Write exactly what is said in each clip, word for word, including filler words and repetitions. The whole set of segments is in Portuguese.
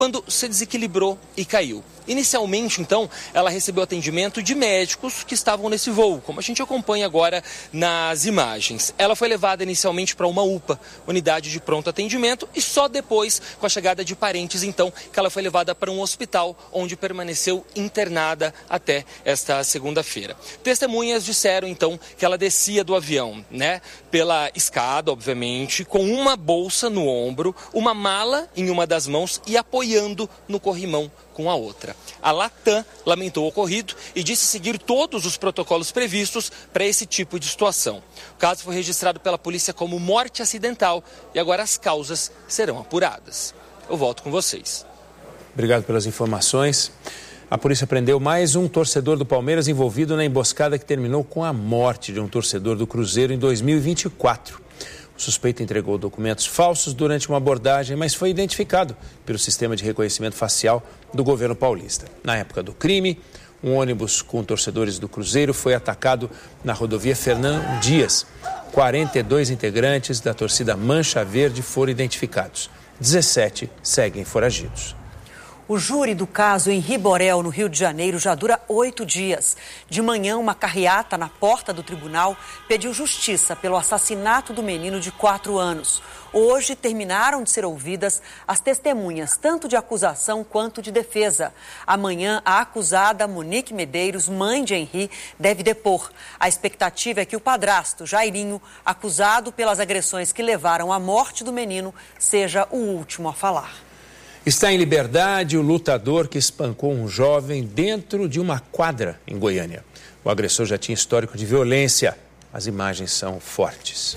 quando se desequilibrou e caiu. Inicialmente, então, ela recebeu atendimento de médicos que estavam nesse voo, como a gente acompanha agora nas imagens. Ela foi levada inicialmente para uma U P A, unidade de pronto atendimento, e só depois, com a chegada de parentes, então, que ela foi levada para um hospital, onde permaneceu internada até esta segunda-feira. Testemunhas disseram, então, que ela descia do avião, né, pela escada, obviamente, com uma bolsa no ombro, uma mala em uma das mãos e apoiando no corrimão com a outra. A Latam lamentou o ocorrido e disse seguir todos os protocolos previstos para esse tipo de situação. O caso foi registrado pela polícia como morte acidental e agora as causas serão apuradas. Eu volto com vocês. Obrigado pelas informações. A polícia prendeu mais um torcedor do Palmeiras envolvido na emboscada que terminou com a morte de um torcedor do Cruzeiro em dois mil e vinte e quatro. O suspeito entregou documentos falsos durante uma abordagem, mas foi identificado pelo sistema de reconhecimento facial do governo paulista. Na época do crime, um ônibus com torcedores do Cruzeiro foi atacado na rodovia Fernão Dias. quarenta e dois integrantes da torcida Mancha Verde foram identificados. dezessete seguem foragidos. O júri do caso em Riborel, no Rio de Janeiro, já dura oito dias. De manhã, uma carreata na porta do tribunal pediu justiça pelo assassinato do menino de quatro anos. Hoje, terminaram de ser ouvidas as testemunhas, tanto de acusação quanto de defesa. Amanhã, a acusada Monique Medeiros, mãe de Henri, deve depor. A expectativa é que o padrasto, Jairinho, acusado pelas agressões que levaram à morte do menino, seja o último a falar. Está em liberdade o lutador que espancou um jovem dentro de uma quadra em Goiânia. O agressor já tinha histórico de violência. As imagens são fortes.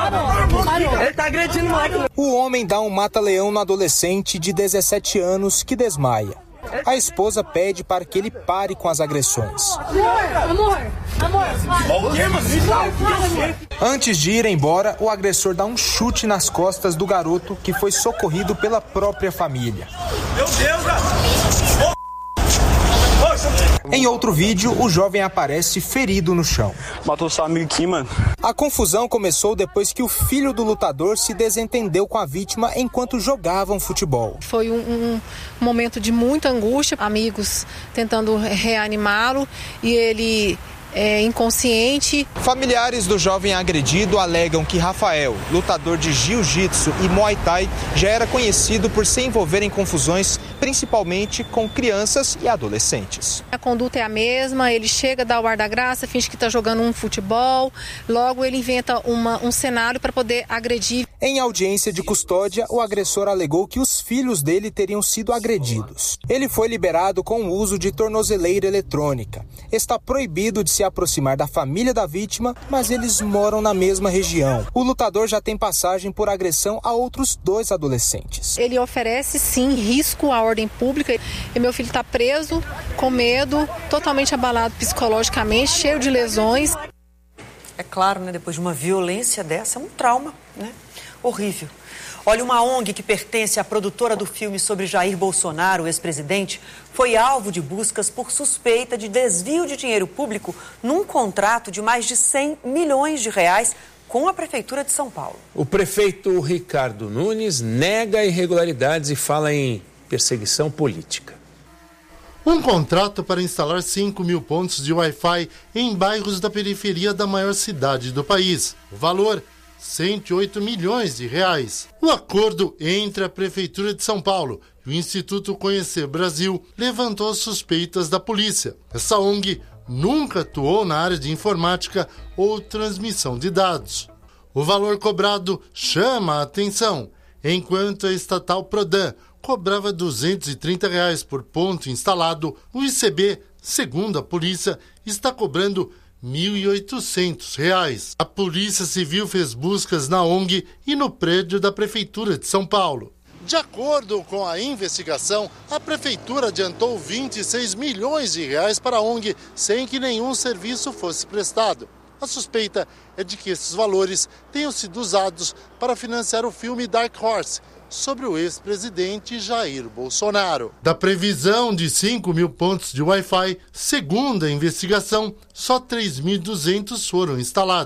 Ele tá agredindo o O homem dá um mata-leão no adolescente de dezessete anos que desmaia. A esposa pede para que ele pare com as agressões. Amor, amor, amor. Antes de ir embora, o agressor dá um chute nas costas do garoto que foi socorrido pela própria família. Meu Deus, cara! Em outro vídeo, o jovem aparece ferido no chão. Matou seu amigo aqui, mano. A confusão começou depois que o filho do lutador se desentendeu com a vítima enquanto jogavam futebol. Foi um, um momento de muita angústia, amigos tentando reanimá-lo e ele é inconsciente. Familiares do jovem agredido alegam que Rafael, lutador de jiu-jitsu e muay thai, já era conhecido por se envolver em confusões, principalmente com crianças e adolescentes. A conduta é a mesma, ele chega, dá o ar da graça, finge que está jogando um futebol, logo ele inventa uma, um cenário para poder agredir. Em audiência de custódia, o agressor alegou que os filhos dele teriam sido agredidos. Ele foi liberado com o uso de tornozeleira eletrônica. Está proibido de se aproximar da família da vítima, mas eles moram na mesma região. O lutador já tem passagem por agressão a outros dois adolescentes. Ele oferece, sim, risco à ordem pública. E meu filho está preso, com medo, totalmente abalado psicologicamente, cheio de lesões. É claro, né? Depois de uma violência dessa, é um trauma, né? Horrível. Olha, uma O N G que pertence à produtora do filme sobre Jair Bolsonaro, o ex-presidente, foi alvo de buscas por suspeita de desvio de dinheiro público num contrato de mais de cem milhões de reais com a Prefeitura de São Paulo. O prefeito Ricardo Nunes nega irregularidades e fala em perseguição política. Um contrato para instalar cinco mil pontos de Wi-Fi em bairros da periferia da maior cidade do país. O valor, cento e oito milhões de reais. O acordo entre a Prefeitura de São Paulo e o Instituto Conhecer Brasil levantou suspeitas da polícia. Essa O N G nunca atuou na área de informática ou transmissão de dados. O valor cobrado chama a atenção, enquanto a estatal Prodan cobrava duzentos e trinta reais por ponto instalado, o I C B, segundo a polícia, está cobrando mil e oitocentos reais. A Polícia Civil fez buscas na O N G e no prédio da Prefeitura de São Paulo. De acordo com a investigação, a Prefeitura adiantou vinte e seis milhões de reais para a O N G sem que nenhum serviço fosse prestado. A suspeita é de que esses valores tenham sido usados para financiar o filme Dark Horse, sobre o ex-presidente Jair Bolsonaro. Da previsão de cinco mil pontos de Wi-Fi, segundo a investigação, só três mil e duzentos foram instalados.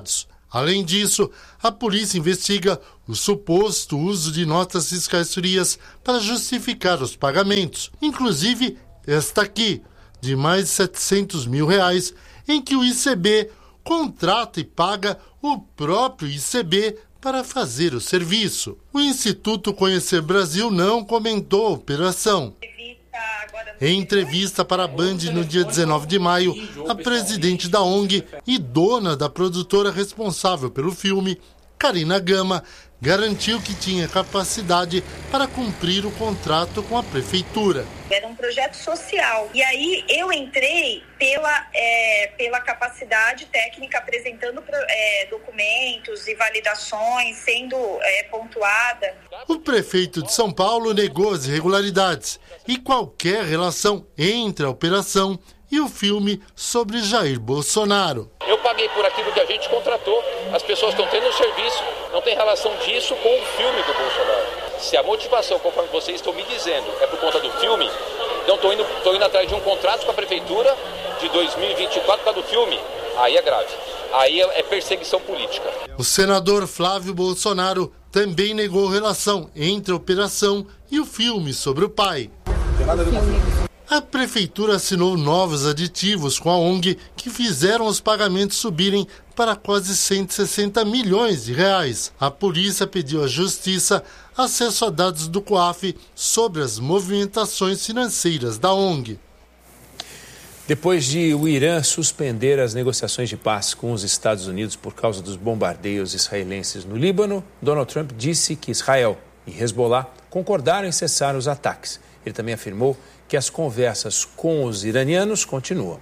Além disso, a polícia investiga o suposto uso de notas fiscais frias para justificar os pagamentos, inclusive esta aqui, de mais de setecentos mil reais, em que o I C B contrata e paga o próprio I C B para fazer o serviço. O Instituto Conhecer Brasil não comentou a operação. Em entrevista para a Band no dia dezenove de maio, a presidente da O N G e dona da produtora responsável pelo filme, Karina Gama, garantiu que tinha capacidade para cumprir o contrato com a prefeitura. Era um projeto social. E aí eu entrei pela, é, pela capacidade técnica, apresentando é, documentos e validações, sendo é, pontuada. O prefeito de São Paulo negou as irregularidades e qualquer relação entre a operação e o filme sobre Jair Bolsonaro. Eu paguei por aquilo que a gente contratou. As pessoas estão tendo um serviço, não tem relação disso com o filme do Bolsonaro. Se a motivação, conforme vocês estão me dizendo, é por conta do filme, então estou indo, tô indo atrás de um contrato com a prefeitura de dois mil e vinte e quatro por causa do filme. Aí é grave. Aí é perseguição política. O senador Flávio Bolsonaro também negou relação entre a operação e o filme sobre o pai. A prefeitura assinou novos aditivos com a O N G que fizeram os pagamentos subirem para quase cento e sessenta milhões de reais. A polícia pediu à justiça acesso a dados do COAF sobre as movimentações financeiras da O N G. Depois de o Irã suspender as negociações de paz com os Estados Unidos por causa dos bombardeios israelenses no Líbano, Donald Trump disse que Israel e Hezbollah concordaram em cessar os ataques. Ele também afirmou que as conversas com os iranianos continuam.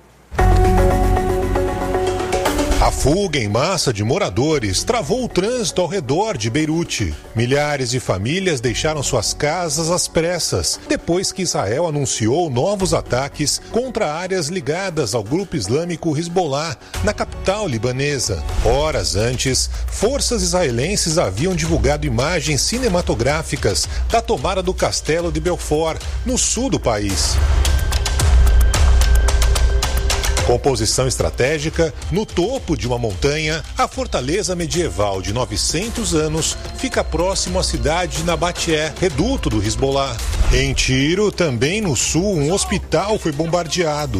A fuga em massa de moradores travou o trânsito ao redor de Beirute. Milhares de famílias deixaram suas casas às pressas, depois que Israel anunciou novos ataques contra áreas ligadas ao grupo islâmico Hezbollah, na capital libanesa. Horas antes, forças israelenses haviam divulgado imagens cinematográficas da tomada do castelo de Belfort, no sul do país. Composição estratégica, no topo de uma montanha, a fortaleza medieval de novecentos anos fica próximo à cidade de Nabaté, reduto do Hezbollah. Em Tiro, também no sul, um hospital foi bombardeado.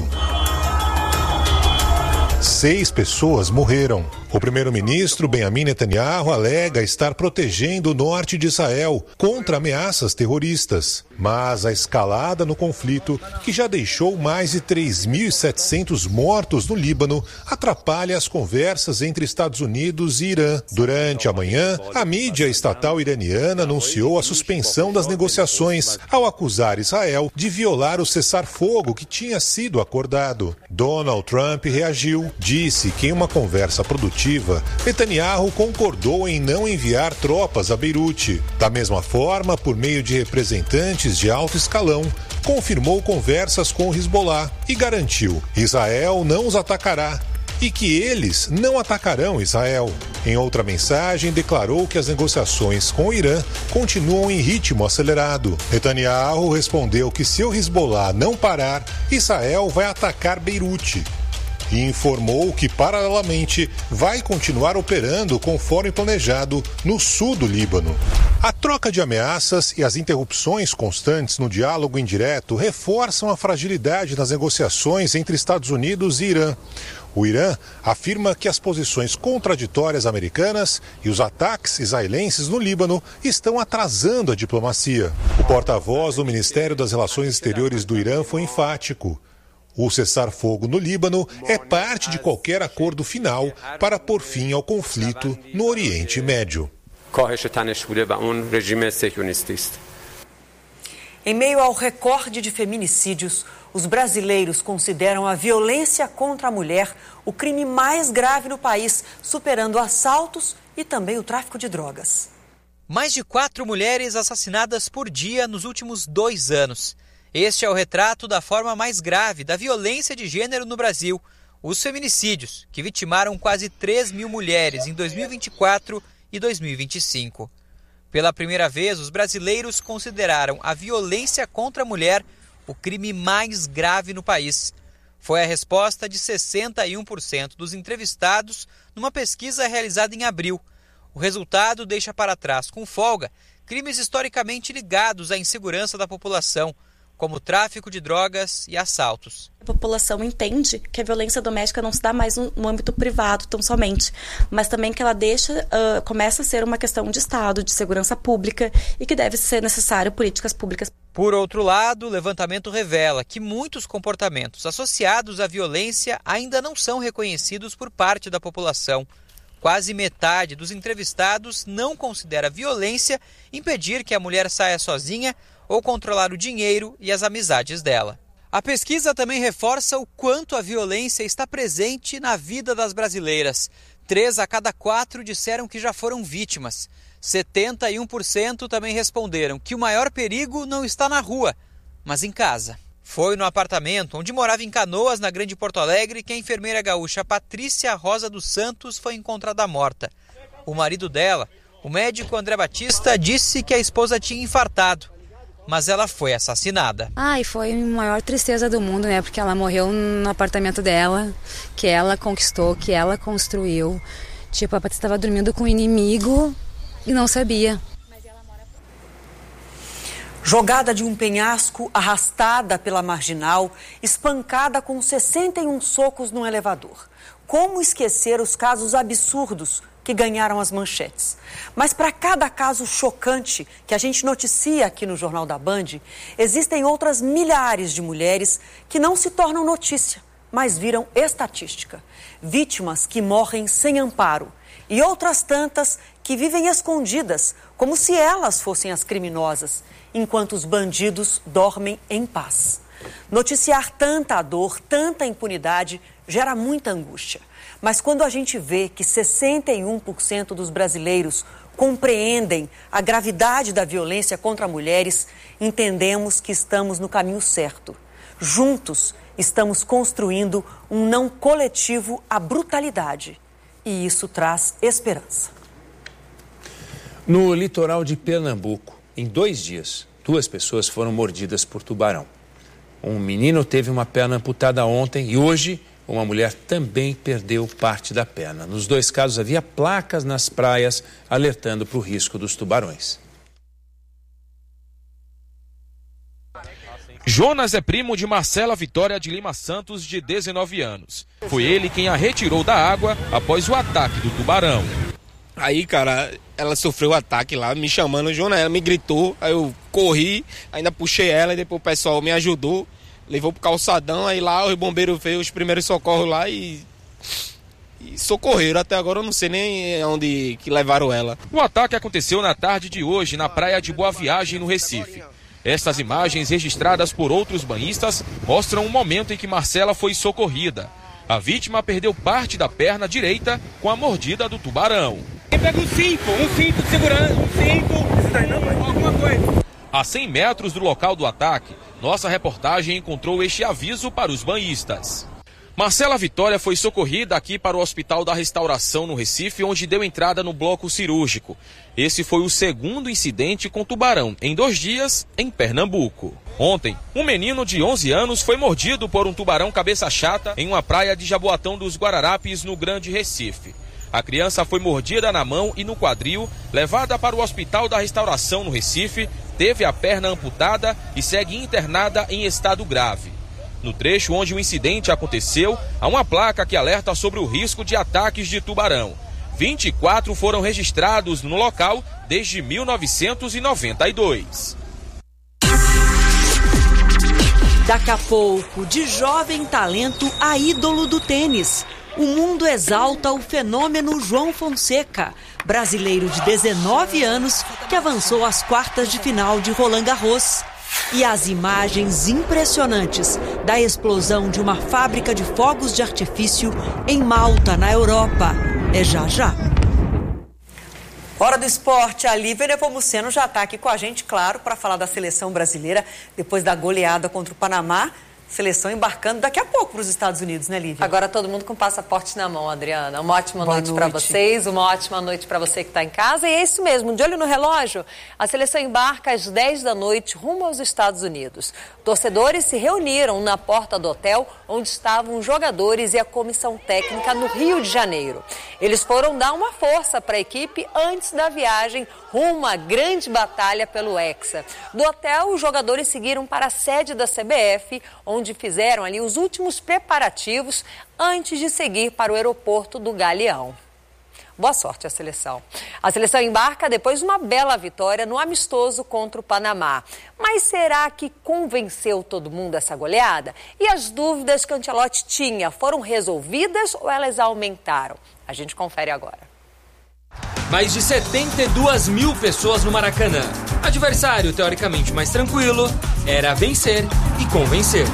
Seis pessoas morreram. O primeiro-ministro Benjamin Netanyahu alega estar protegendo o norte de Israel contra ameaças terroristas. Mas a escalada no conflito, que já deixou mais de três mil e setecentos mortos no Líbano, atrapalha as conversas entre Estados Unidos e Irã. Durante a manhã, a mídia estatal iraniana anunciou a suspensão das negociações, ao acusar Israel de violar o cessar-fogo que tinha sido acordado. Donald Trump reagiu, disse que em uma conversa produtiva, Netanyahu concordou em não enviar tropas a Beirute. Da mesma forma, por meio de representantes de alto escalão, confirmou conversas com o Hezbollah e garantiu: Israel não os atacará e que eles não atacarão Israel. Em outra mensagem, declarou que as negociações com o Irã continuam em ritmo acelerado. Netanyahu respondeu que se o Hezbollah não parar, Israel vai atacar Beirute. E informou que, paralelamente, vai continuar operando conforme planejado no sul do Líbano. A troca de ameaças e as interrupções constantes no diálogo indireto reforçam a fragilidade das negociações entre Estados Unidos e Irã. O Irã afirma que as posições contraditórias americanas e os ataques israelenses no Líbano estão atrasando a diplomacia. O porta-voz do Ministério das Relações Exteriores do Irã foi enfático. O cessar-fogo no Líbano é parte de qualquer acordo final para pôr fim ao conflito no Oriente Médio. Em meio ao recorde de feminicídios, os brasileiros consideram a violência contra a mulher o crime mais grave no país, superando assaltos e também o tráfico de drogas. Mais de quatro mulheres assassinadas por dia nos últimos dois anos. Este é o retrato da forma mais grave da violência de gênero no Brasil, os feminicídios, que vitimaram quase três mil mulheres em dois mil e vinte e quatro e dois mil e vinte e cinco. Pela primeira vez, os brasileiros consideraram a violência contra a mulher o crime mais grave no país. Foi a resposta de sessenta e um por cento dos entrevistados numa pesquisa realizada em abril. O resultado deixa para trás, com folga, crimes historicamente ligados à insegurança da população, como tráfico de drogas e assaltos. A população entende que a violência doméstica não se dá mais no, no âmbito privado tão somente, mas também que ela deixa, uh, começa a ser uma questão de Estado, de segurança pública e que deve ser necessário políticas públicas. Por outro lado, o levantamento revela que muitos comportamentos associados à violência ainda não são reconhecidos por parte da população. Quase metade dos entrevistados não considera violência impedir que a mulher saia sozinha ou controlar o dinheiro e as amizades dela. A pesquisa também reforça o quanto a violência está presente na vida das brasileiras. Três a cada quatro disseram que já foram vítimas. setenta e um por cento também responderam que o maior perigo não está na rua, mas em casa. Foi no apartamento onde morava em Canoas, na Grande Porto Alegre, que a enfermeira gaúcha Patrícia Rosa dos Santos foi encontrada morta. O marido dela, o médico André Batista, disse que a esposa tinha infartado, mas ela foi assassinada. Ah, e foi a maior tristeza do mundo, né? Porque ela morreu no apartamento dela, que ela conquistou, que ela construiu. Tipo, a Patrícia estava dormindo com o inimigo e não sabia. Jogada de um penhasco, arrastada pela marginal, espancada com sessenta e um socos num elevador. Como esquecer os casos absurdos que ganharam as manchetes? Mas para cada caso chocante que a gente noticia aqui no Jornal da Band, existem outras milhares de mulheres que não se tornam notícia, mas viram estatística. Vítimas que morrem sem amparo e outras tantas que vivem escondidas, como se elas fossem as criminosas, enquanto os bandidos dormem em paz. Noticiar tanta dor, tanta impunidade, gera muita angústia. Mas quando a gente vê que sessenta e um por cento dos brasileiros compreendem a gravidade da violência contra mulheres, entendemos que estamos no caminho certo. Juntos, estamos construindo um não coletivo à brutalidade. E isso traz esperança. No litoral de Pernambuco, em dois dias, duas pessoas foram mordidas por tubarão. Um menino teve uma perna amputada ontem e hoje uma mulher também perdeu parte da perna. Nos dois casos havia placas nas praias alertando para o risco dos tubarões. Jonas é primo de Marcela Vitória de Lima Santos, de dezenove anos. Foi ele quem a retirou da água após o ataque do tubarão. Aí, cara, ela sofreu o ataque lá, me chamando, Jonas, ela me gritou, aí eu corri, ainda puxei ela e depois o pessoal me ajudou, levou pro calçadão, aí lá o bombeiro fez os primeiros socorros lá e, e socorreram. Até agora eu não sei nem onde que levaram ela. O ataque aconteceu na tarde de hoje na praia de Boa Viagem, no Recife. Estas imagens, registradas por outros banhistas, mostram o momento em que Marcela foi socorrida. A vítima perdeu parte da perna direita com a mordida do tubarão. Pega um cinto, um cinto de segurança, um cinto, alguma coisa. A cem metros do local do ataque, nossa reportagem encontrou este aviso para os banhistas. Marcela Vitória foi socorrida aqui para o Hospital da Restauração, no Recife, onde deu entrada no bloco cirúrgico. Esse foi o segundo incidente com tubarão em dois dias em Pernambuco. Ontem, um menino de onze anos foi mordido por um tubarão cabeça chata em uma praia de Jaboatão dos Guararapes, no Grande Recife. A criança foi mordida na mão e no quadril, levada para o Hospital da Restauração, no Recife, teve a perna amputada e segue internada em estado grave. No trecho onde o incidente aconteceu, há uma placa que alerta sobre o risco de ataques de tubarão. vinte e quatro foram registrados no local desde mil novecentos e noventa e dois. Daqui a pouco, de jovem talento a ídolo do tênis. O mundo exalta o fenômeno João Fonseca, brasileiro de dezenove anos que avançou às quartas de final de Roland Garros. E as imagens impressionantes da explosão de uma fábrica de fogos de artifício em Malta, na Europa. É já já. Hora do esporte, a Lívia Nepomuceno já está aqui com a gente, claro, para falar da seleção brasileira depois da goleada contra o Panamá. Seleção embarcando daqui a pouco para os Estados Unidos, né, Lívia? Agora todo mundo com passaporte na mão, Adriana. Uma ótima Boa noite para vocês, uma ótima noite para você que está em casa. E é isso mesmo, de olho no relógio, a seleção embarca às dez da noite rumo aos Estados Unidos. Torcedores se reuniram na porta do hotel onde estavam os jogadores e a comissão técnica no Rio de Janeiro. Eles foram dar uma força para a equipe antes da viagem rumo à grande batalha pelo Hexa. Do hotel, os jogadores seguiram para a sede da C B F, onde fizeram ali os últimos preparativos antes de seguir para o aeroporto do Galeão. Boa sorte à seleção. A seleção embarca depois de uma bela vitória no amistoso contra o Panamá. Mas será que convenceu todo mundo essa goleada? E as dúvidas que o Ancelotti tinha foram resolvidas ou elas aumentaram? A gente confere agora. Mais de setenta e duas mil pessoas no Maracanã. Adversário teoricamente mais tranquilo era vencer e convencer.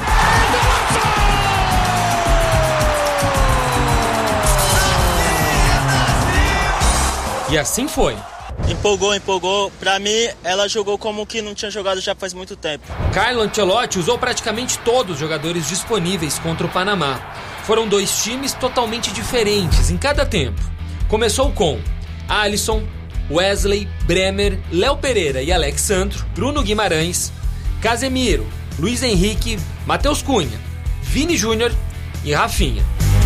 E assim foi. Empolgou, empolgou. Pra mim, ela jogou como que não tinha jogado já faz muito tempo. Carlo Ancelotti usou praticamente todos os jogadores disponíveis contra o Panamá. Foram dois times totalmente diferentes em cada tempo. Começou com Alisson, Wesley, Bremer, Léo Pereira e Alex Sandro, Bruno Guimarães, Casemiro, Luiz Henrique, Matheus Cunha, Vini Júnior e Rafinha.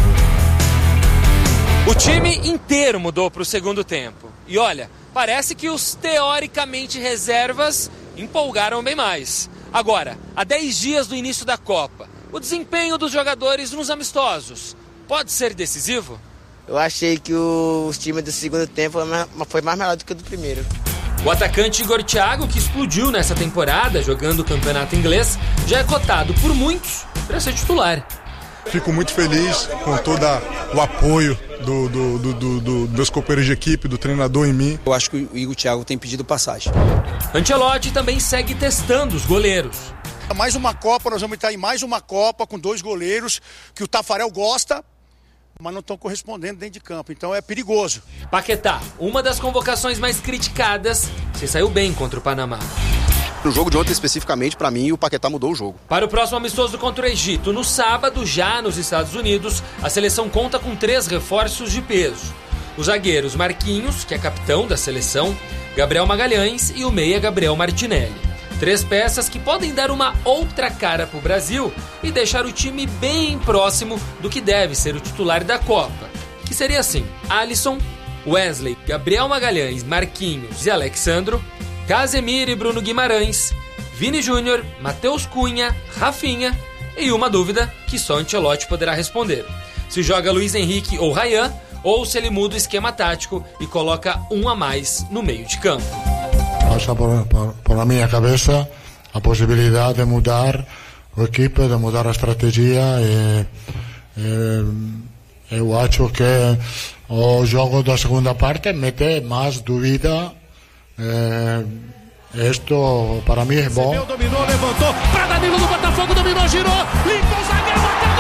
O time inteiro mudou para o segundo tempo. E olha, parece que os teoricamente reservas empolgaram bem mais. Agora, há dez dias do início da Copa, o desempenho dos jogadores nos amistosos pode ser decisivo? Eu achei que o, os times do segundo tempo foi mais melhor do que o do primeiro. O atacante Igor Thiago, que explodiu nessa temporada jogando o campeonato inglês, já é cotado por muitos para ser titular. Fico muito feliz com todo o apoio do, do, do, do, do meus companheiros de equipe, do treinador em mim. Eu acho que o Igor Thiago tem pedido passagem. Ancelotti também segue testando os goleiros. Mais uma Copa, nós vamos estar em mais uma Copa com dois goleiros que o Tafarel gosta, mas não estão correspondendo dentro de campo, então é perigoso. Paquetá, uma das convocações mais criticadas, se saiu bem contra o Panamá. No jogo de ontem especificamente, para mim, o Paquetá mudou o jogo. Para o próximo amistoso contra o Egito, no sábado, já nos Estados Unidos, a seleção conta com três reforços de peso. Os zagueiros Marquinhos, que é capitão da seleção, Gabriel Magalhães e o meia Gabriel Martinelli. Três peças que podem dar uma outra cara para o Brasil e deixar o time bem próximo do que deve ser o titular da Copa. Que seria assim: Alisson, Wesley, Gabriel Magalhães, Marquinhos e Alex Sandro, Casemiro e Bruno Guimarães, Vini Júnior, Matheus Cunha, Rafinha e uma dúvida que só Ancelotti poderá responder: se joga Luiz Henrique ou Ryan, ou se ele muda o esquema tático e coloca um a mais no meio de campo. Passa por, por, por a minha cabeça a possibilidade de mudar a equipe, de mudar a estratégia e, e eu acho que o jogo da segunda parte mete mais dúvida. Isto para mim é bom. Dominou, levantou, para Danilo do Botafogo, dominou, girou, limpou o zagueiro, bateu.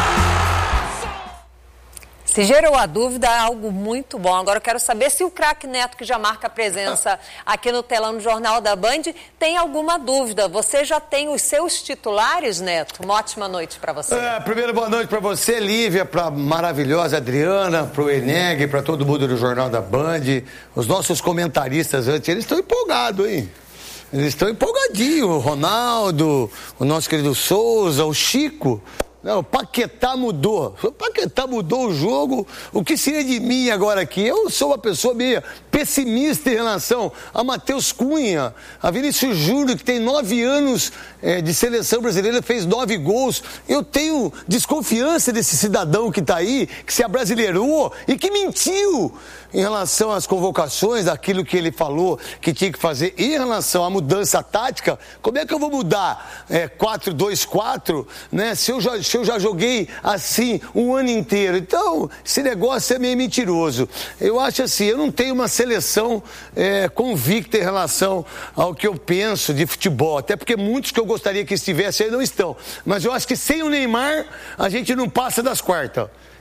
Se gerou a dúvida, é algo muito bom. Agora eu quero saber se o craque Neto, que já marca presença aqui no telão do Jornal da Band, tem alguma dúvida. Você já tem os seus titulares, Neto? Uma ótima noite para você. É, primeiro, boa noite para você, Lívia, para a maravilhosa Adriana, para o Eneg, para todo mundo do Jornal da Band. Os nossos comentaristas antes, eles estão empolgados, hein? Eles estão empolgadinhos. O Ronaldo, o nosso querido Souza, o Chico. Não, o Paquetá mudou. O Paquetá mudou o jogo. O que seria de mim agora aqui? Eu sou uma pessoa meio pessimista em relação a Matheus Cunha, a Vinícius Júnior, que tem nove anos é, de seleção brasileira, fez nove gols. Eu tenho desconfiança desse cidadão que está aí, que se abrasileirou e que mentiu em relação às convocações, daquilo que ele falou que tinha que fazer. E em relação à mudança tática, como é que eu vou mudar é, quatro dois quatro, né? Se eu, já, se eu já joguei assim um ano inteiro. Então, esse negócio é meio mentiroso. Eu acho assim, eu não tenho uma seleção é, convicta em relação ao que eu penso de futebol, até porque muitos que eu gostaria que estivessem aí não estão. Mas eu acho que sem o Neymar, a gente não passa das quartas.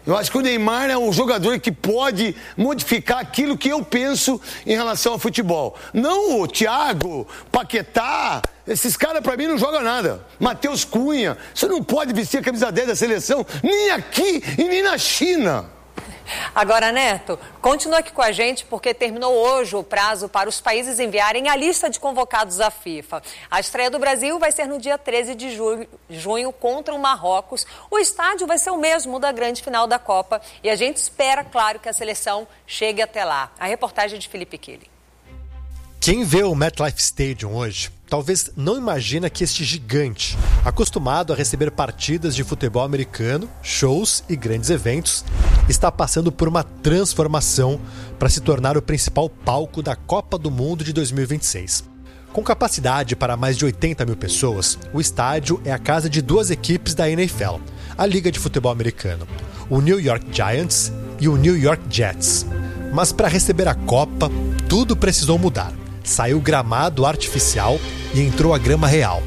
Eu acho que o Neymar é um jogador que pode modificar aquilo que eu penso em relação ao futebol. Não o Thiago, Paquetá, esses caras pra mim não jogam nada. Matheus Cunha, você não pode vestir a camisa dez da seleção, nem aqui e nem na China. Agora, Neto, continua aqui com a gente porque terminou hoje o prazo para os países enviarem a lista de convocados à FIFA. A estreia do Brasil vai ser no dia treze de junho contra o Marrocos. O estádio vai ser o mesmo da grande final da Copa e a gente espera, claro, que a seleção chegue até lá. A reportagem de Felipe Killy. Quem vê o MetLife Stadium hoje, talvez não imagina que este gigante, acostumado a receber partidas de futebol americano, shows e grandes eventos, está passando por uma transformação para se tornar o principal palco da Copa do Mundo de dois mil e vinte e seis. Com capacidade para mais de oitenta mil pessoas, o estádio é a casa de duas equipes da N F L, a Liga de Futebol Americano, o New York Giants e o New York Jets. Mas para receber a Copa, tudo precisou mudar. Saiu o gramado artificial e entrou a grama real.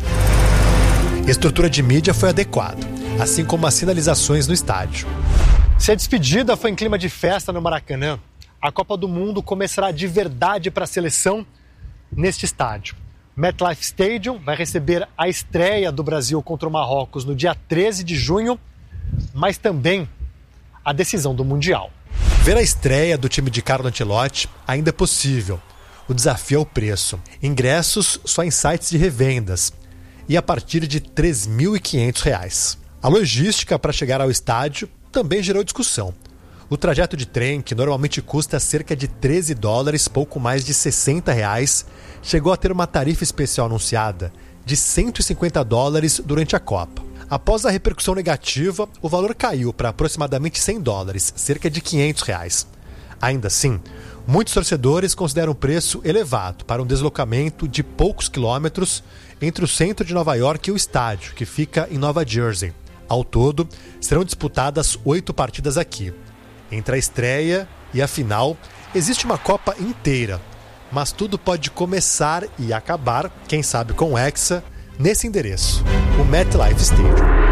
A estrutura de mídia foi adequada, assim como as sinalizações no estádio. Se a despedida foi em clima de festa no Maracanã, a Copa do Mundo começará de verdade para a seleção neste estádio. MetLife Stadium vai receber a estreia do Brasil contra o Marrocos no dia treze de junho, mas também a decisão do Mundial. Ver a estreia do time de Carlo Ancelotti ainda é possível. O desafio é o preço. Ingressos só em sites de revendas e a partir de três mil e quinhentos reais. A logística para chegar ao estádio também gerou discussão. O trajeto de trem, que normalmente custa cerca de treze dólares, pouco mais de sessenta reais, chegou a ter uma tarifa especial anunciada de cento e cinquenta dólares durante a Copa. Após a repercussão negativa, o valor caiu para aproximadamente cem dólares, cerca de quinhentos reais. Ainda assim, muitos torcedores consideram o preço elevado para um deslocamento de poucos quilômetros entre o centro de Nova York e o estádio, que fica em Nova Jersey. Ao todo, serão disputadas oito partidas aqui. Entre a estreia e a final, existe uma Copa inteira, mas tudo pode começar e acabar, quem sabe com o Hexa, nesse endereço, o MetLife Stadium.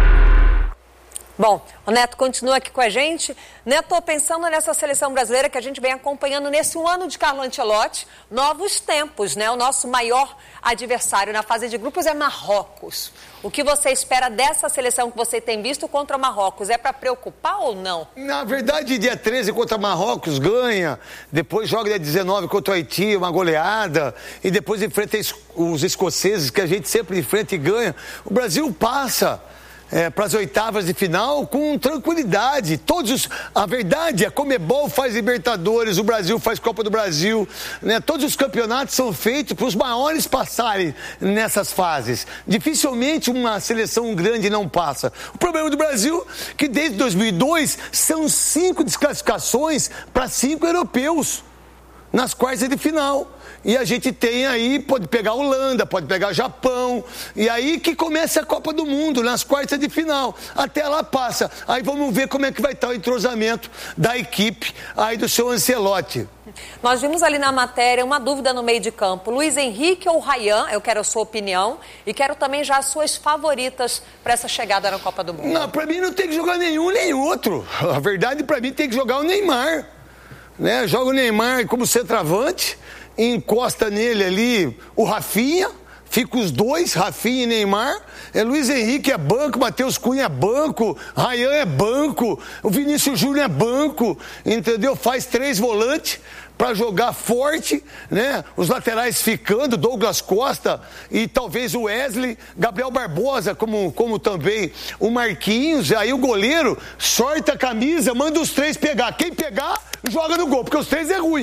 Bom, o Neto continua aqui com a gente. Neto, pensando nessa seleção brasileira que a gente vem acompanhando nesse um ano de Carlo Ancelotti, novos tempos, né? O nosso maior adversário na fase de grupos é Marrocos. O que você espera dessa seleção que você tem visto contra Marrocos? É para preocupar ou não? Na verdade, dia treze contra Marrocos ganha, depois joga dia dezenove contra o Haiti, uma goleada, e depois enfrenta os escoceses, que a gente sempre enfrenta e ganha. O Brasil passa É, para as oitavas de final com tranquilidade. Todos os, a verdade, a Comebol faz Libertadores, o Brasil faz Copa do Brasil, né? Todos os campeonatos são feitos para os maiores passarem nessas fases. Dificilmente uma seleção grande não passa. O problema do Brasil é que desde dois mil e dois são cinco desclassificações para cinco europeus nas quartas de final. E a gente tem aí, pode pegar a Holanda, pode pegar o Japão, e aí que começa a Copa do Mundo, nas quartas de final. Até lá passa. Aí vamos ver como é que vai estar o entrosamento da equipe aí do seu Ancelotti. Nós vimos ali na matéria uma dúvida no meio de campo. Luiz Henrique ou Ryan? Eu quero a sua opinião e quero também já as suas favoritas para essa chegada na Copa do Mundo. Não, para mim não tem que jogar nenhum nem outro. A verdade, para mim, tem que jogar o Neymar. Né? Joga o Neymar como centroavante, encosta nele ali o Rafinha, fica os dois, Rafinha e Neymar. É, Luiz Henrique é banco, Matheus Cunha é banco, Ryan é banco, o Vinícius Júnior é banco, entendeu? Faz três volantes para jogar forte, né? Os laterais ficando, Douglas Costa e talvez o Wesley, Gabriel Barbosa, como, como também o Marquinhos. Aí o goleiro sorta a camisa, manda os três pegar. Quem pegar, joga no gol, porque os três é ruim.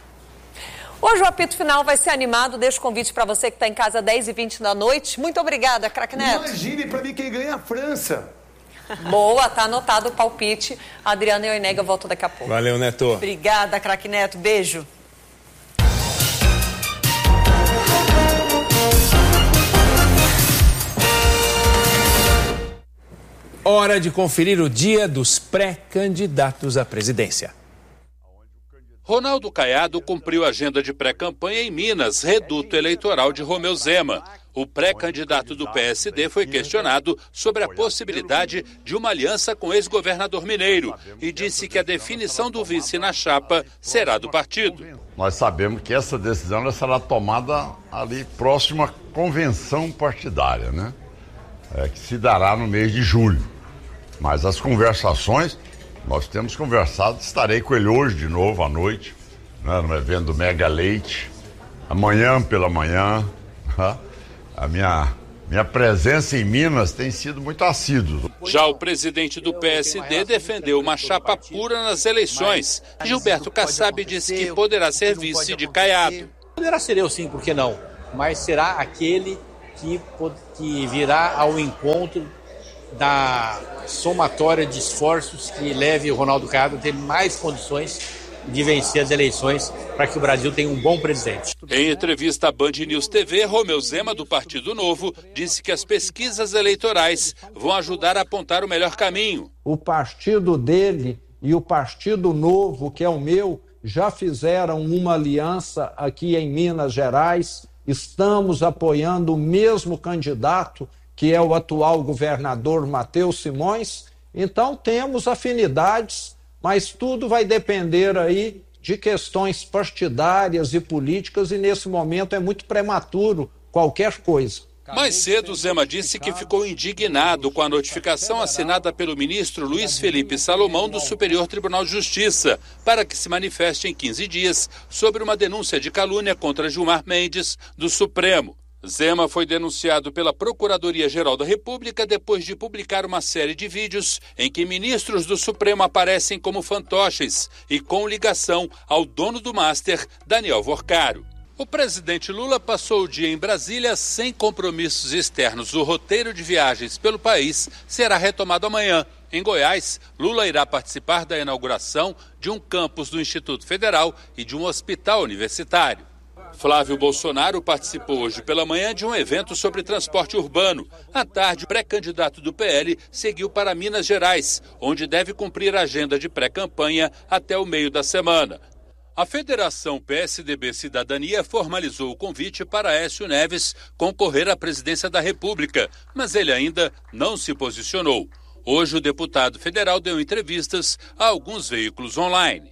Hoje o apito final vai ser animado. Deixo o convite para você que está em casa às dez e vinte da noite. Muito obrigada, craque Neto. Imagine para mim quem ganha é a França. Boa, tá anotado o palpite. A Adriana Ioinega volta daqui a pouco. Valeu, Neto. Obrigada, craque Neto. Beijo. Hora de conferir o dia dos pré-candidatos à presidência. Ronaldo Caiado cumpriu a agenda de pré-campanha em Minas, reduto eleitoral de Romeu Zema. O pré-candidato do P S D foi questionado sobre a possibilidade de uma aliança com o ex-governador mineiro e disse que a definição do vice na chapa será do partido. Nós sabemos que essa decisão será tomada ali próxima à convenção partidária, né? É, que se dará no mês de julho. Mas as conversações, nós temos conversado, estarei com ele hoje de novo à noite, né, no evento do Mega Leite, amanhã pela manhã. Né? A minha, minha presença em Minas tem sido muito assídua. Já o presidente do P S D defendeu uma chapa pura nas eleições. Gilberto Kassab disse que poderá ser vice de Caiado. Poderá ser eu sim, por que não? Mas será aquele que, que virá ao encontro da somatória de esforços que leve o Ronaldo Caiado a ter mais condições de vencer as eleições para que o Brasil tenha um bom presidente. Em entrevista à Band News T V, Romeu Zema, do Partido Novo, disse que as pesquisas eleitorais vão ajudar a apontar o melhor caminho. O partido dele e o Partido Novo, que é o meu, já fizeram uma aliança aqui em Minas Gerais. Estamos apoiando o mesmo candidato, que é o atual governador Matheus Simões. Então temos afinidades, mas tudo vai depender aí de questões partidárias e políticas e nesse momento é muito prematuro qualquer coisa. Mais cedo, Zema disse que ficou indignado com a notificação assinada pelo ministro Luiz Felipe Salomão do Superior Tribunal de Justiça para que se manifeste em quinze dias sobre uma denúncia de calúnia contra Gilmar Mendes do Supremo. Zema foi denunciado pela Procuradoria-Geral da República depois de publicar uma série de vídeos em que ministros do Supremo aparecem como fantoches e com ligação ao dono do Master, Daniel Vorcaro. O presidente Lula passou o dia em Brasília sem compromissos externos. O roteiro de viagens pelo país será retomado amanhã. Em Goiás, Lula irá participar da inauguração de um campus do Instituto Federal e de um hospital universitário. Flávio Bolsonaro participou hoje pela manhã de um evento sobre transporte urbano. À tarde, o pré-candidato do P L seguiu para Minas Gerais, onde deve cumprir a agenda de pré-campanha até o meio da semana. A Federação P S D B Cidadania formalizou o convite para Aécio Neves concorrer à presidência da República, mas ele ainda não se posicionou. Hoje, o deputado federal deu entrevistas a alguns veículos online.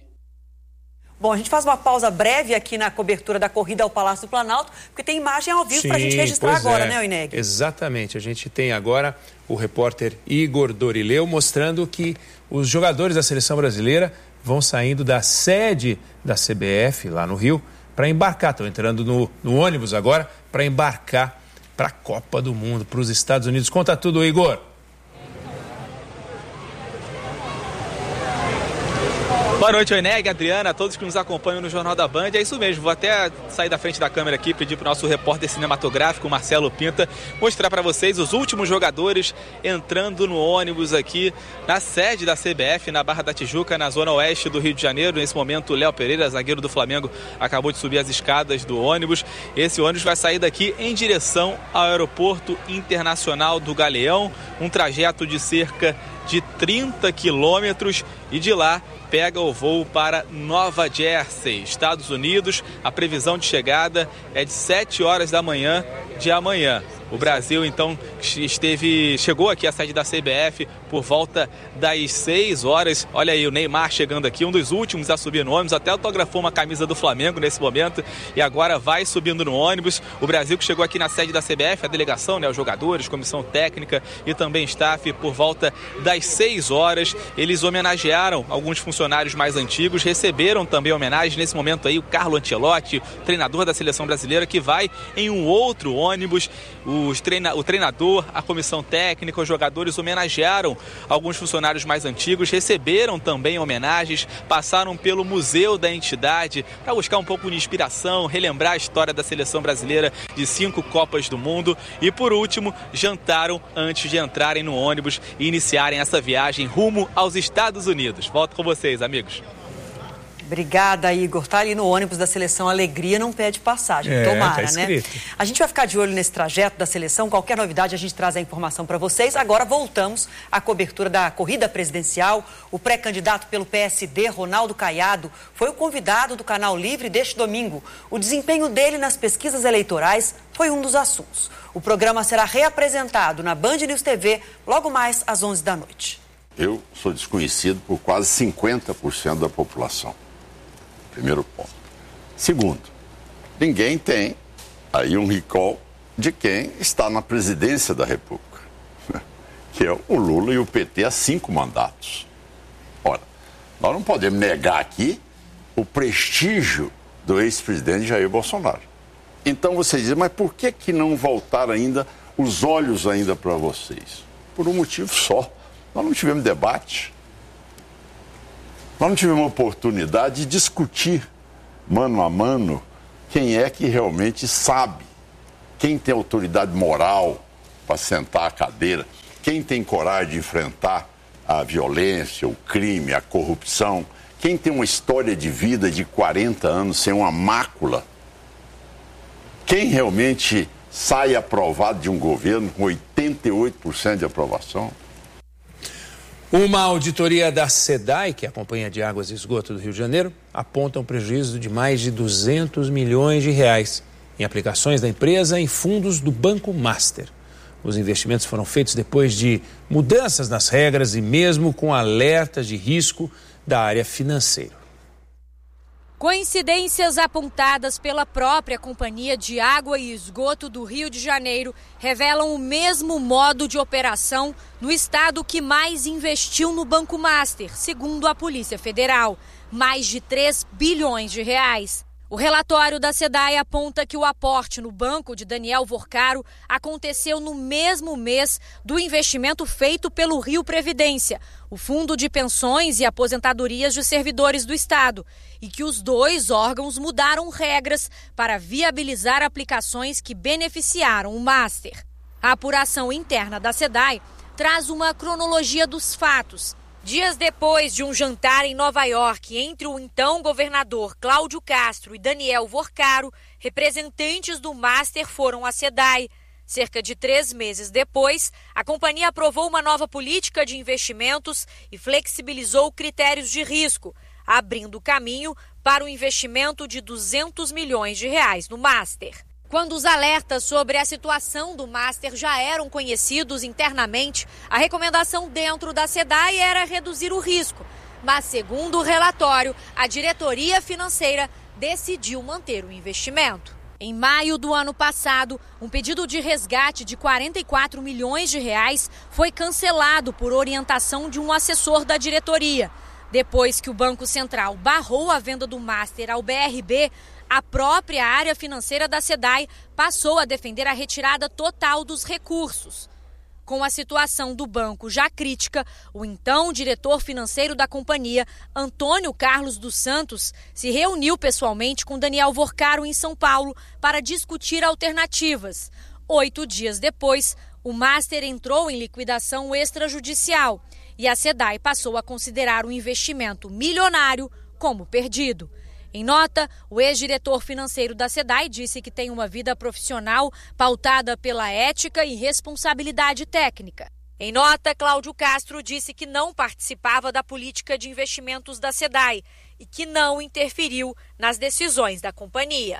Bom, a gente faz uma pausa breve aqui na cobertura da corrida ao Palácio do Planalto, porque tem imagem ao vivo para a gente registrar agora, é. né, Oineg? Exatamente. A gente tem agora o repórter Igor Dorileu mostrando que os jogadores da Seleção Brasileira vão saindo da sede da C B F, lá no Rio, para embarcar. Estão entrando no, no ônibus agora para embarcar para a Copa do Mundo, para os Estados Unidos. Conta tudo, Igor. Boa noite, Oineg, Adriana, todos que nos acompanham no Jornal da Band. É isso mesmo, vou até sair da frente da câmera aqui, pedir para o nosso repórter cinematográfico, Marcelo Pinta, mostrar para vocês os últimos jogadores entrando no ônibus aqui na sede da C B F, na Barra da Tijuca, na zona oeste do Rio de Janeiro. Nesse momento, o Léo Pereira, zagueiro do Flamengo, acabou de subir as escadas do ônibus. Esse ônibus vai sair daqui em direção ao Aeroporto Internacional do Galeão, um trajeto de cerca de trinta quilômetros, e de lá pega o voo para Nova Jersey, Estados Unidos. A previsão de chegada é de sete horas da manhã de amanhã. O Brasil, então, esteve, chegou aqui à sede da C B F por volta das seis horas. Olha aí o Neymar chegando aqui, um dos últimos a subir no ônibus. Até autografou uma camisa do Flamengo nesse momento e agora vai subindo no ônibus. O Brasil que chegou aqui na sede da C B F, a delegação, né, os jogadores, comissão técnica e também staff, por volta das seis horas. Eles homenagearam alguns funcionários mais antigos, receberam também homenagem. Nesse momento aí o Carlo Ancelotti, treinador da seleção brasileira, que vai em um outro ônibus. Os treina, o treinador, a comissão técnica, os jogadores homenagearam alguns funcionários mais antigos, receberam também homenagens, passaram pelo Museu da Entidade para buscar um pouco de inspiração, relembrar a história da seleção brasileira de cinco Copas do Mundo e, por último, jantaram antes de entrarem no ônibus e iniciarem essa viagem rumo aos Estados Unidos. Volto com vocês, amigos. Obrigada, Igor. Tá ali no ônibus da seleção Alegria, não pede passagem. É, Tomara, tá né? A gente vai ficar de olho nesse trajeto da seleção. Qualquer novidade, a gente traz a informação para vocês. Agora voltamos à cobertura da corrida presidencial. O pré-candidato pelo P S D, Ronaldo Caiado, foi o convidado do Canal Livre deste domingo. O desempenho dele nas pesquisas eleitorais foi um dos assuntos. O programa será reapresentado na Band News T V logo mais às onze da noite. Eu sou desconhecido por quase cinquenta por cento da população. Primeiro ponto. Segundo, ninguém tem aí um recall de quem está na presidência da República, que é o Lula e o P T há cinco mandatos. Ora, nós não podemos negar aqui o prestígio do ex-presidente Jair Bolsonaro. Então vocês dizem, mas por que que não voltaram ainda os olhos ainda para vocês? Por um motivo só. Nós não tivemos debate. Nós não tivemos oportunidade de discutir, mano a mano, quem é que realmente sabe, quem tem autoridade moral para sentar a cadeira, quem tem coragem de enfrentar a violência, o crime, a corrupção, quem tem uma história de vida de quarenta anos sem uma mácula, quem realmente sai aprovado de um governo com oitenta e oito por cento de aprovação. Uma auditoria da SEDAI, que é a Companhia de Águas e Esgoto do Rio de Janeiro, aponta um prejuízo de mais de duzentos milhões de reais em aplicações da empresa em fundos do Banco Master. Os investimentos foram feitos depois de mudanças nas regras e mesmo com alertas de risco da área financeira. Coincidências apontadas pela própria Companhia de Água e Esgoto do Rio de Janeiro revelam o mesmo modo de operação no estado que mais investiu no Banco Master, segundo a Polícia Federal, mais de três bilhões de reais. O relatório da SEDAI aponta que o aporte no banco de Daniel Vorcaro aconteceu no mesmo mês do investimento feito pelo Rio Previdência, o Fundo de Pensões e Aposentadorias de Servidores do Estado, e que os dois órgãos mudaram regras para viabilizar aplicações que beneficiaram o Master. A apuração interna da SEDAI traz uma cronologia dos fatos. Dias depois de um jantar em Nova York entre o então governador Cláudio Castro e Daniel Vorcaro, representantes do Master foram à SEDAI. Cerca de três meses depois, a companhia aprovou uma nova política de investimentos e flexibilizou critérios de risco, abrindo caminho para o investimento de duzentos milhões de reais no Master. Quando os alertas sobre a situação do Master já eram conhecidos internamente, a recomendação dentro da SEDAI era reduzir o risco. Mas, segundo o relatório, a diretoria financeira decidiu manter o investimento. Em maio do ano passado, um pedido de resgate de quarenta e quatro milhões de reais foi cancelado por orientação de um assessor da diretoria. Depois que o Banco Central barrou a venda do Master ao B R B, a própria área financeira da SEDAI passou a defender a retirada total dos recursos. Com a situação do banco já crítica, o então diretor financeiro da companhia, Antônio Carlos dos Santos, se reuniu pessoalmente com Daniel Vorcaro em São Paulo para discutir alternativas. Oito dias depois, o Master entrou em liquidação extrajudicial e a SEDAI passou a considerar o investimento milionário como perdido. Em nota, o ex-diretor financeiro da SEDAI disse que tem uma vida profissional pautada pela ética e responsabilidade técnica. Em nota, Cláudio Castro disse que não participava da política de investimentos da SEDAI e que não interferiu nas decisões da companhia.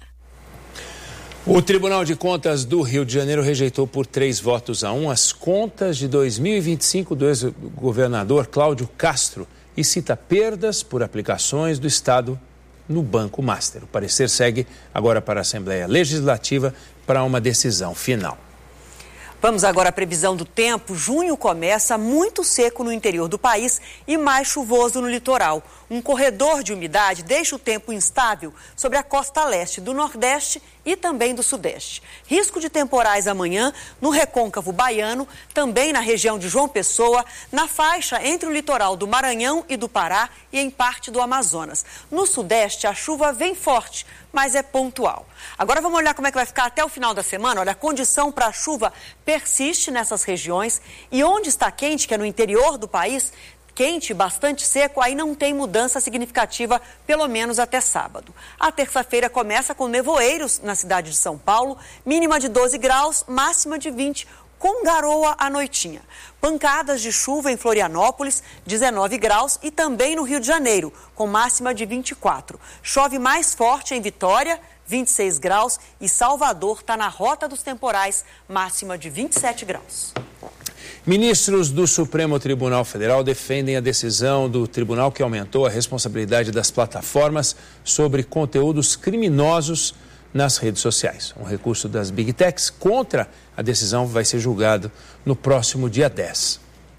O Tribunal de Contas do Rio de Janeiro rejeitou por três votos a um as contas de dois mil e vinte e cinco do ex-governador Cláudio Castro e cita perdas por aplicações do Estado no Banco Master. O parecer segue agora para a Assembleia Legislativa para uma decisão final. Vamos agora à previsão do tempo. Junho começa muito seco no interior do país e mais chuvoso no litoral. Um corredor de umidade deixa o tempo instável sobre a costa leste do Nordeste e também do Sudeste. Risco de temporais amanhã no recôncavo baiano, também na região de João Pessoa, na faixa entre o litoral do Maranhão e do Pará e em parte do Amazonas. No Sudeste, a chuva vem forte, mas é pontual. Agora vamos olhar como é que vai ficar até o final da semana. Olha, a condição para a chuva persiste nessas regiões e onde está quente, que é no interior do país, quente e bastante seco, aí não tem mudança significativa, pelo menos até sábado. A terça-feira começa com nevoeiros na cidade de São Paulo, mínima de doze graus, máxima de vinte, com garoa à noitinha. Pancadas de chuva em Florianópolis, dezenove graus, e também no Rio de Janeiro, com máxima de vinte e quatro. Chove mais forte em Vitória, vinte e seis graus, e Salvador está na rota dos temporais, máxima de vinte e sete graus. Ministros do Supremo Tribunal Federal defendem a decisão do tribunal que aumentou a responsabilidade das plataformas sobre conteúdos criminosos nas redes sociais. Um recurso das Big Techs contra a decisão vai ser julgado no próximo dia dez.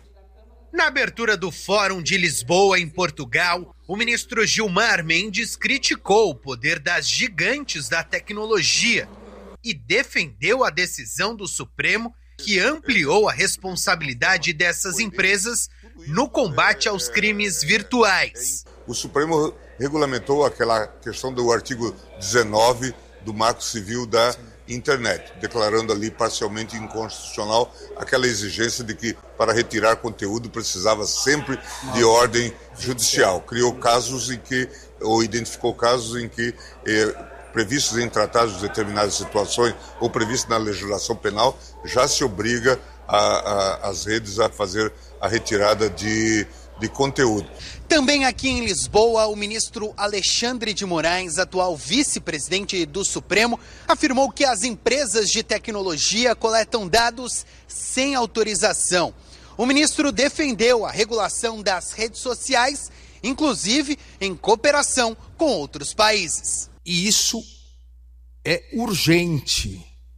Na abertura do Fórum de Lisboa, em Portugal, o ministro Gilmar Mendes criticou o poder das gigantes da tecnologia e defendeu a decisão do Supremo que ampliou a responsabilidade dessas empresas no combate aos crimes virtuais. O Supremo regulamentou aquela questão do artigo dezenove do Marco Civil da Internet, declarando ali parcialmente inconstitucional aquela exigência de que para retirar conteúdo precisava sempre de ordem judicial. Criou casos em que, ou identificou casos em que eh, previstos em tratados de determinadas situações ou previstos na legislação penal, já se obriga a, a, as redes a fazer a retirada de, de conteúdo. Também aqui em Lisboa, o ministro Alexandre de Moraes, atual vice-presidente do Supremo, afirmou que as empresas de tecnologia coletam dados sem autorização. O ministro defendeu a regulação das redes sociais, inclusive em cooperação com outros países. E isso é urgente,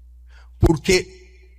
porque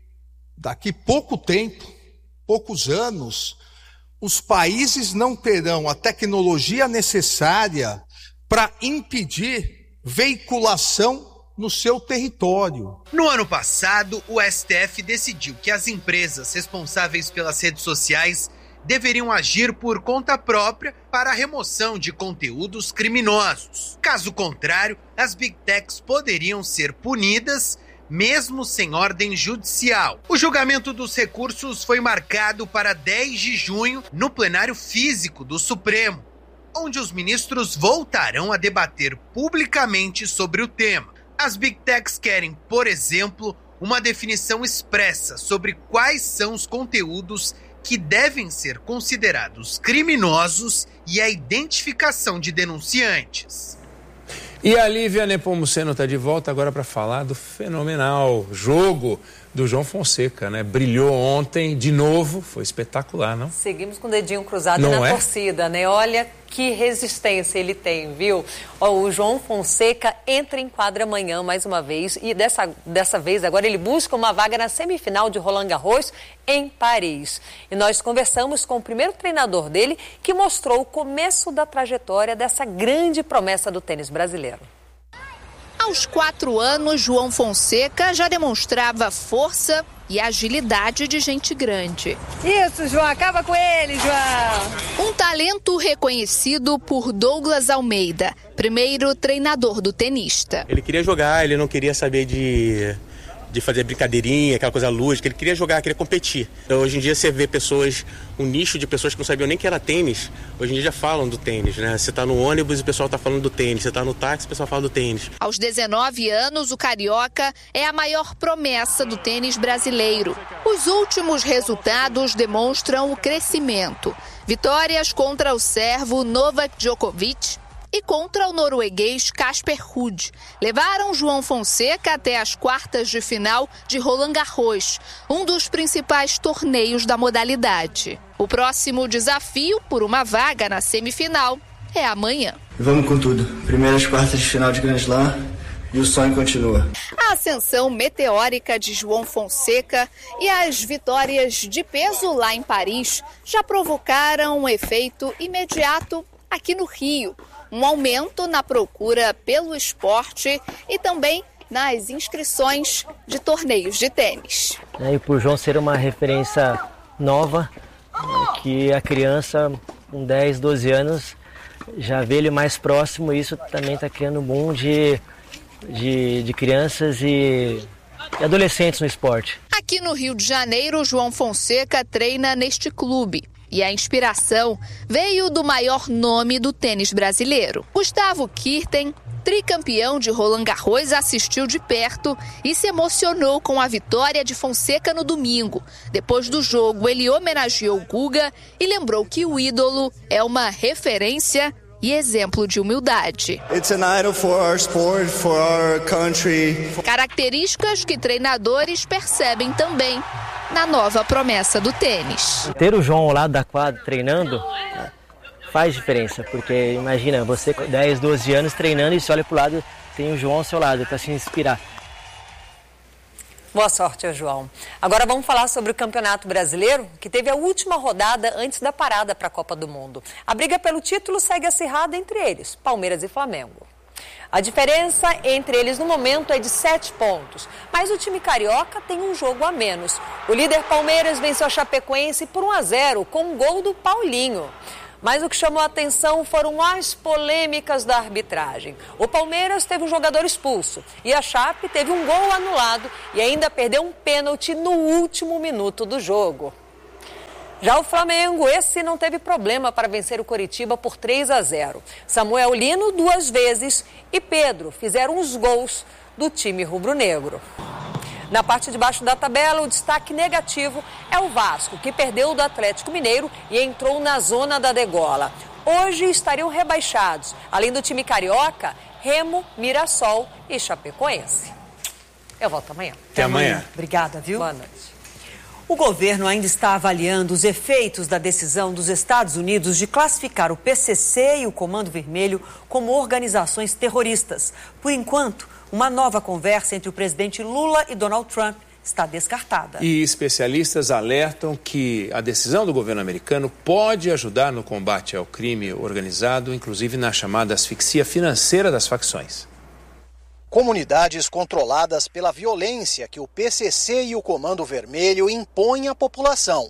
daqui pouco tempo, poucos anos, os países não terão a tecnologia necessária para impedir veiculação no seu território. No ano passado, o S T F decidiu que as empresas responsáveis pelas redes sociais deveriam agir por conta própria para a remoção de conteúdos criminosos. Caso contrário, as Big Techs poderiam ser punidas mesmo sem ordem judicial. O julgamento dos recursos foi marcado para dez de junho no plenário físico do Supremo, onde os ministros voltarão a debater publicamente sobre o tema. As Big Techs querem, por exemplo, uma definição expressa sobre quais são os conteúdos que devem ser considerados criminosos e a identificação de denunciantes. E a Lívia Nepomuceno está de volta agora para falar do fenomenal jogo do João Fonseca, né? Brilhou ontem de novo, foi espetacular, não? Seguimos com o dedinho cruzado não na é? torcida, né? Olha que resistência ele tem, viu? Ó, o João Fonseca entra em quadra amanhã mais uma vez e dessa, dessa vez agora ele busca uma vaga na semifinal de Roland Garros em Paris. E nós conversamos com o primeiro treinador dele que mostrou o começo da trajetória dessa grande promessa do tênis brasileiro. Aos quatro anos, João Fonseca já demonstrava força e agilidade de gente grande. Isso, João, acaba com ele, João! Um talento reconhecido por Douglas Almeida, primeiro treinador do tenista. Ele queria jogar, ele não queria saber de, de fazer brincadeirinha, aquela coisa lúdica, ele queria jogar, queria competir. Então, hoje em dia você vê pessoas, um nicho de pessoas que não sabiam nem que era tênis, hoje em dia já falam do tênis, né? Você tá no ônibus e o pessoal tá falando do tênis, você tá no táxi e o pessoal fala do tênis. Aos dezenove anos, o carioca é a maior promessa do tênis brasileiro. Os últimos resultados demonstram o crescimento. Vitórias contra o sérvio Novak Djokovic e contra o norueguês Casper Ruud. Levaram João Fonseca até as quartas de final de Roland Garros, um dos principais torneios da modalidade. O próximo desafio por uma vaga na semifinal é amanhã. Vamos com tudo. Primeiras quartas de final de Grand Slam e o sonho continua. A ascensão meteórica de João Fonseca e as vitórias de peso lá em Paris já provocaram um efeito imediato aqui no Rio. Um aumento na procura pelo esporte e também nas inscrições de torneios de tênis. E por João ser uma referência nova, que a criança com dez, doze anos já vê ele mais próximo, isso também está criando um boom de, de, de crianças e, e adolescentes no esporte. Aqui no Rio de Janeiro, João Fonseca treina neste clube. E a inspiração veio do maior nome do tênis brasileiro. Gustavo Kuerten, tricampeão de Roland Garros, assistiu de perto e se emocionou com a vitória de Fonseca no domingo. Depois do jogo, ele homenageou Guga e lembrou que o ídolo é uma referência e exemplo de humildade. It's an idol for our sport, for our country. Características que treinadores percebem também na nova promessa do tênis. Ter o João ao lado da quadra treinando faz diferença, porque imagina, você com dez, doze anos treinando e você olha para o lado, tem o João ao seu lado para se inspirar. Boa sorte, João. Agora vamos falar sobre o Campeonato Brasileiro, que teve a última rodada antes da parada para a Copa do Mundo. A briga pelo título segue acirrada entre eles, Palmeiras e Flamengo. A diferença entre eles no momento é de sete pontos, mas o time carioca tem um jogo a menos. O líder Palmeiras venceu a Chapecoense por um a zero com um gol do Paulinho. Mas o que chamou a atenção foram as polêmicas da arbitragem. O Palmeiras teve um jogador expulso e a Chape teve um gol anulado e ainda perdeu um pênalti no último minuto do jogo. Já o Flamengo, esse não teve problema para vencer o Coritiba por três a zero. Samuel Lino duas vezes e Pedro fizeram os gols do time rubro-negro. Na parte de baixo da tabela, o destaque negativo é o Vasco, que perdeu do Atlético Mineiro e entrou na zona da degola. Hoje estariam rebaixados, além do time carioca, Remo, Mirassol e Chapecoense. Eu volto amanhã. Até amanhã. Obrigada, viu? Boa noite. O governo ainda está avaliando os efeitos da decisão dos Estados Unidos de classificar o P C C e o Comando Vermelho como organizações terroristas. Por enquanto, uma nova conversa entre o presidente Lula e Donald Trump está descartada. E especialistas alertam que a decisão do governo americano pode ajudar no combate ao crime organizado, inclusive na chamada asfixia financeira das facções. Comunidades controladas pela violência que o P C C e o Comando Vermelho impõem à população.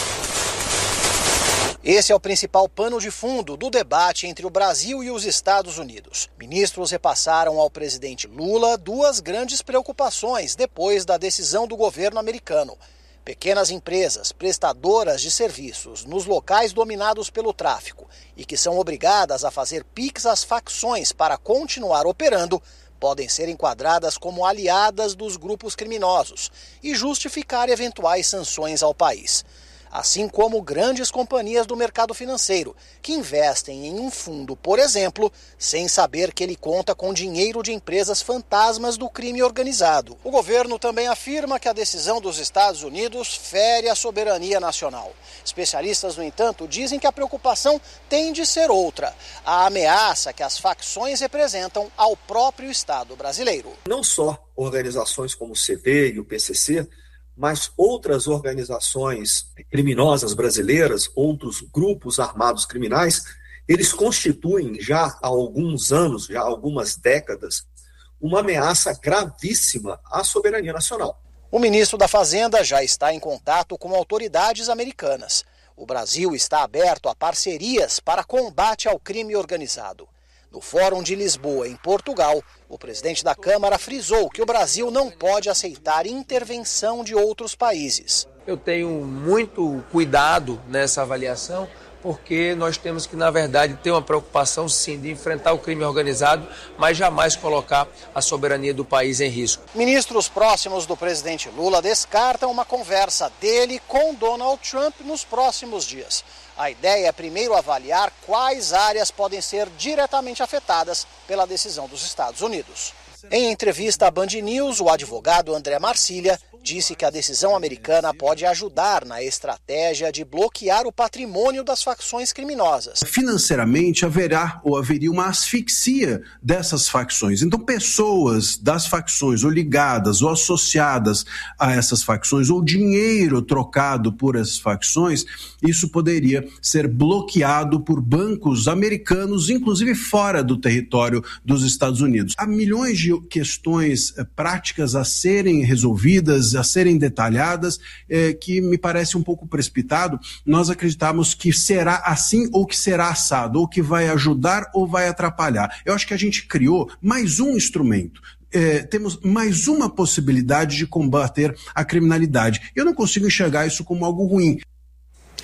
Esse é o principal pano de fundo do debate entre o Brasil e os Estados Unidos. Ministros repassaram ao presidente Lula duas grandes preocupações depois da decisão do governo americano. Pequenas empresas prestadoras de serviços nos locais dominados pelo tráfico e que são obrigadas a fazer pix às facções para continuar operando podem ser enquadradas como aliadas dos grupos criminosos e justificar eventuais sanções ao país. Assim como grandes companhias do mercado financeiro, que investem em um fundo, por exemplo, sem saber que ele conta com dinheiro de empresas fantasmas do crime organizado. O governo também afirma que a decisão dos Estados Unidos fere a soberania nacional. Especialistas, no entanto, dizem que a preocupação tem de ser outra: a ameaça que as facções representam ao próprio Estado brasileiro. Não só organizações como o C D e o P C C, mas outras organizações criminosas brasileiras, outros grupos armados criminais, eles constituem já há alguns anos, já há algumas décadas, uma ameaça gravíssima à soberania nacional. O ministro da Fazenda já está em contato com autoridades americanas. O Brasil está aberto a parcerias para combate ao crime organizado. No Fórum de Lisboa, em Portugal, o presidente da Câmara frisou que o Brasil não pode aceitar intervenção de outros países. Eu tenho muito cuidado nessa avaliação, porque nós temos que, na verdade, ter uma preocupação, sim, de enfrentar o crime organizado, mas jamais colocar a soberania do país em risco. Ministros próximos do presidente Lula descartam uma conversa dele com Donald Trump nos próximos dias. A ideia é primeiro avaliar quais áreas podem ser diretamente afetadas pela decisão dos Estados Unidos. Em entrevista à Band News, o advogado André Marcília disse que a decisão americana pode ajudar na estratégia de bloquear o patrimônio das facções criminosas. Financeiramente haverá ou haveria uma asfixia dessas facções. Então, pessoas das facções ou ligadas ou associadas a essas facções ou dinheiro trocado por essas facções, isso poderia ser bloqueado por bancos americanos, inclusive fora do território dos Estados Unidos. Há milhões de questões práticas a serem resolvidas, a serem detalhadas, eh, que me parece um pouco precipitado. Nós acreditamos que será assim ou que será assado, ou que vai ajudar ou vai atrapalhar. Eu acho que a gente criou mais um instrumento. É, temos mais uma possibilidade de combater a criminalidade. Eu não consigo enxergar isso como algo ruim.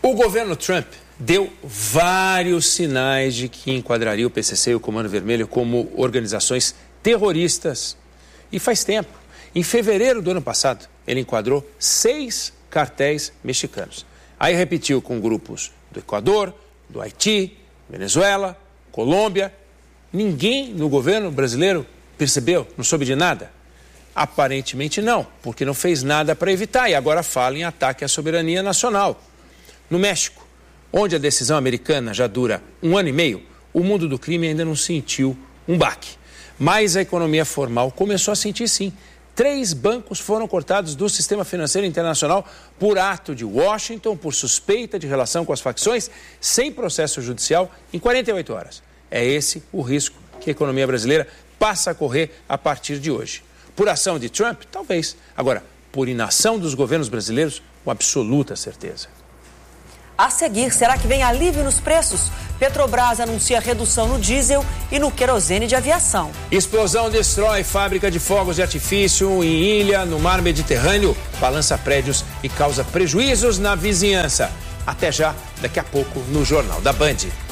O governo Trump deu vários sinais de que enquadraria o P C C e o Comando Vermelho como organizações terroristas. E faz tempo. Em fevereiro do ano passado, ele enquadrou seis cartéis mexicanos. Aí repetiu com grupos do Equador, do Haiti, Venezuela, Colômbia. Ninguém no governo brasileiro percebeu, não soube de nada? Aparentemente não, porque não fez nada para evitar e agora fala em ataque à soberania nacional. No México, onde a decisão americana já dura um ano e meio, o mundo do crime ainda não sentiu um baque. Mas a economia formal começou a sentir sim. Três bancos foram cortados do sistema financeiro internacional por ato de Washington, por suspeita de relação com as facções, sem processo judicial, em quarenta e oito horas. É esse o risco que a economia brasileira passa a correr a partir de hoje. Por ação de Trump? Talvez. Agora, por inação dos governos brasileiros, com absoluta certeza. A seguir, será que vem alívio nos preços? Petrobras anuncia redução no diesel e no querosene de aviação. Explosão destrói fábrica de fogos de artifício em ilha, no mar Mediterrâneo, balança prédios e causa prejuízos na vizinhança. Até já, daqui a pouco, no Jornal da Band.